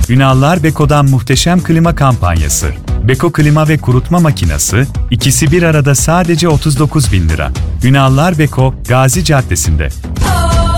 Ünallar Beko'dan muhteşem klima kampanyası. Beko klima ve kurutma makinesi, ikisi bir arada sadece 39.000 lira. Ünallar Beko, Gazi Caddesi'nde.